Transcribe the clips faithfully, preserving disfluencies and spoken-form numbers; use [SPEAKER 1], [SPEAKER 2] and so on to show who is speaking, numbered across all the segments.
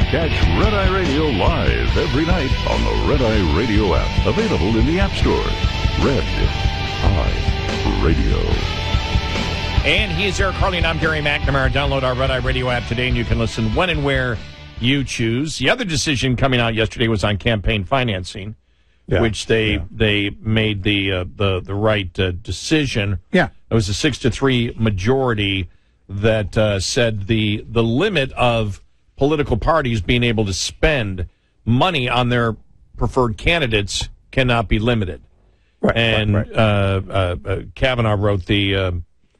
[SPEAKER 1] Catch Red Eye Radio live every night on the Red Eye Radio app. Available in the App Store. Red Eye Radio.
[SPEAKER 2] And he is Eric Harley, and I'm Gary McNamara. Download our Red Eye Radio app today, and you can listen when and where you choose. The other decision coming out yesterday was on campaign financing, yeah, which they yeah. they made the uh, the the right uh, decision.
[SPEAKER 3] Yeah,
[SPEAKER 2] it was a six to three majority that uh, said the the limit of political parties being able to spend money on their preferred candidates cannot be limited.
[SPEAKER 3] Right,
[SPEAKER 2] and
[SPEAKER 3] right, right.
[SPEAKER 2] Uh, uh, uh, Kavanaugh wrote the, uh,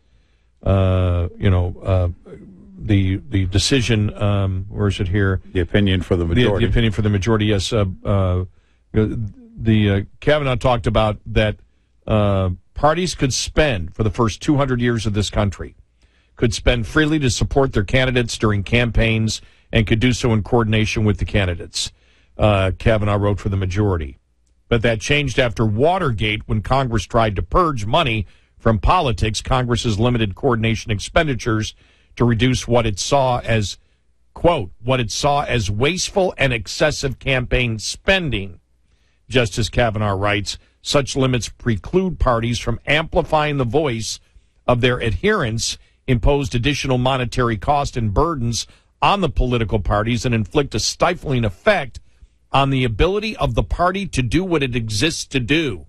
[SPEAKER 2] uh, you know, uh, the the decision. Um, where is it here?
[SPEAKER 3] The opinion for the majority.
[SPEAKER 2] The, the opinion for the majority. Yes. Uh, uh, the uh, Kavanaugh talked about that uh, parties could spend for the first two hundred years of this country, could spend freely to support their candidates during campaigns, and could do so in coordination with the candidates. Uh, Kavanaugh wrote for the majority. But that changed after Watergate, when Congress tried to purge money from politics. Congress's limited coordination expenditures to reduce what it saw as, quote, what it saw as wasteful and excessive campaign spending. Justice Kavanaugh writes, such limits preclude parties from amplifying the voice of their adherents, imposed additional monetary cost and burdens on the political parties, and inflict a stifling effect on the ability of the party to do what it exists to do.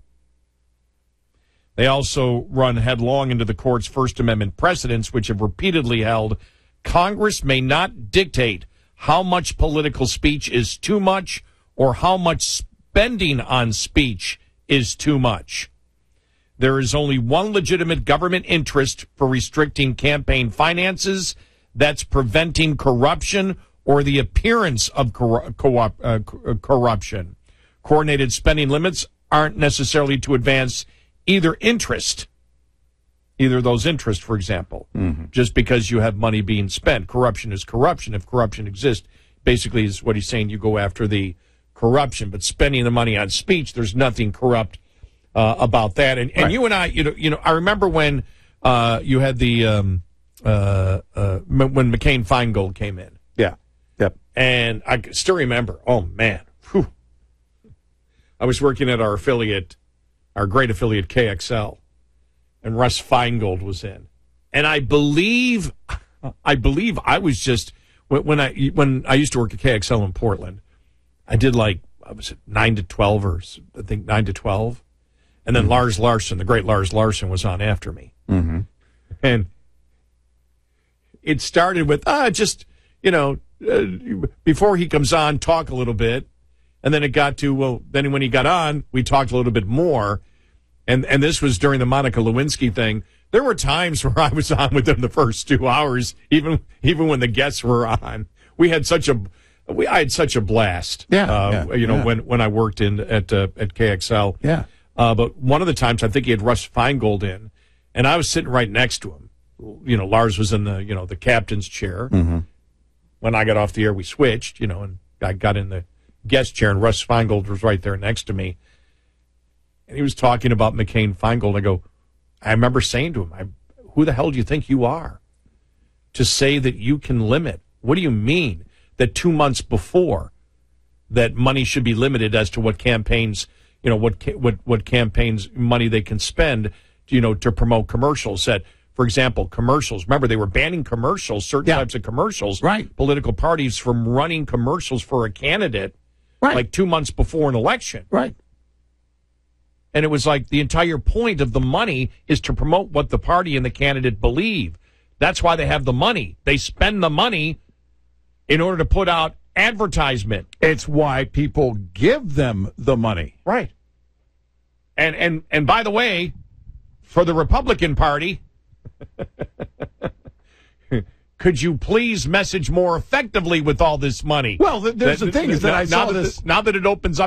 [SPEAKER 2] They also run headlong into the court's First Amendment precedents, which have repeatedly held Congress may not dictate how much political speech is too much or how much spending on speech is too much. There is only one legitimate government interest for restricting campaign finances. That's preventing corruption or the appearance of cor- co- uh, corruption. Coordinated spending limits aren't necessarily to advance either interest, either of those interests, for example, mm-hmm. just because you have money being spent. Corruption is corruption. If corruption exists, basically is what he's saying, you go after the corruption. But spending the money on speech, there's nothing corrupt uh, about that. And, and right. you and I, you know, you know, I remember when uh, you had the um, uh, uh, m- when McCain-Feingold came in.
[SPEAKER 3] Yeah. Yep.
[SPEAKER 2] And I still remember, oh, man, whew. I was working at our affiliate, our great affiliate K X L, and Russ Feingold was in. And I believe, I believe I was just, when, when I when I used to work at K X L in Portland, I did like, I was at nine to twelve, or I think nine to twelve. And then mm-hmm. Lars Larson, the great Lars Larson, was on after me.
[SPEAKER 3] Mm-hmm.
[SPEAKER 2] And it started with, ah, just, you know, uh, before he comes on, talk a little bit. And then it got to, well, then when he got on, we talked a little bit more. And and this was during the Monica Lewinsky thing. There were times where I was on with him the first two hours, even even when the guests were on. We had such a, we I had such a blast.
[SPEAKER 3] Yeah,
[SPEAKER 2] uh,
[SPEAKER 3] yeah
[SPEAKER 2] you know,
[SPEAKER 3] yeah.
[SPEAKER 2] when when I worked in at uh, at K X L.
[SPEAKER 3] Yeah.
[SPEAKER 2] Uh, but one of the times, I think he had Russ Feingold in, and I was sitting right next to him. You know, Lars was in the you know the captain's chair.
[SPEAKER 3] Mm-hmm.
[SPEAKER 2] When I got off the air, we switched. You know, and I got in the guest chair, and Russ Feingold was right there next to me. And he was talking about McCain-Feingold. I go, I remember saying to him, I, who the hell do you think you are to say that you can limit? What do you mean that two months before that money should be limited as to what campaigns, you know, what what what campaigns money they can spend, you know, to promote commercials? That, for example, commercials. Remember, they were banning commercials, certain
[SPEAKER 3] yeah.
[SPEAKER 2] types of commercials,
[SPEAKER 3] right?
[SPEAKER 2] Political parties from running commercials for a candidate,
[SPEAKER 3] right.
[SPEAKER 2] like two months before an election,
[SPEAKER 3] right?
[SPEAKER 2] And it was like the entire point of the money is to promote what the party and the candidate believe. That's why they have the money. They spend the money in order to put out advertisement.
[SPEAKER 3] It's why people give them the money.
[SPEAKER 2] Right. And and and by the way, for the Republican Party, could you please message more effectively with all this money?
[SPEAKER 3] Well, there's
[SPEAKER 2] that,
[SPEAKER 3] the thing is that
[SPEAKER 2] now,
[SPEAKER 3] I saw
[SPEAKER 2] now that
[SPEAKER 3] this.
[SPEAKER 2] It, now that it opens up